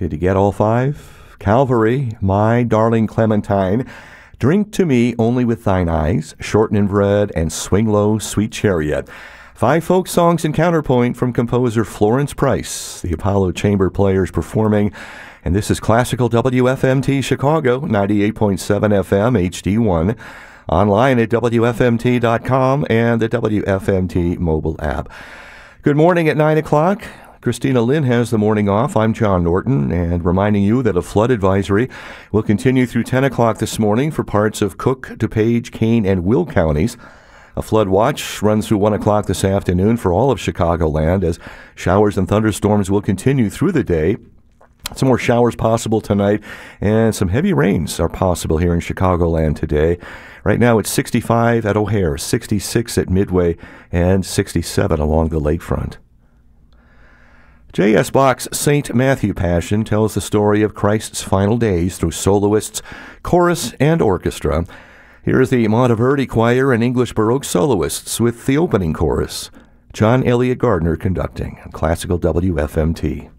Did you get all five? Calvary, My Darling Clementine, Drink to Me Only with Thine Eyes, Shortening Bread, and Swing Low, Sweet Chariot. 5 folk songs in counterpoint from composer Florence Price. The Apollo Chamber Players performing. And this is Classical WFMT Chicago, 98.7 FM HD1. Online at WFMT.com and the WFMT mobile app. Good morning at 9 o'clock. Christina Lynn has the morning off. I'm John Norton, and reminding you that a flood advisory will continue through 10 o'clock this morning for parts of Cook, DuPage, Kane, and Will counties. A flood watch runs through 1 o'clock this afternoon for all of Chicagoland as showers and thunderstorms will continue through the day. Some more showers possible tonight, and some heavy rains are possible here in Chicagoland today. Right now it's 65 at O'Hare, 66 at Midway, and 67 along the lakefront. J.S. Bach's St. Matthew Passion tells the story of Christ's final days through soloists, chorus, and orchestra. Here is the Monteverdi Choir and English Baroque soloists with the opening chorus. John Elliott Gardner conducting on Classical WFMT.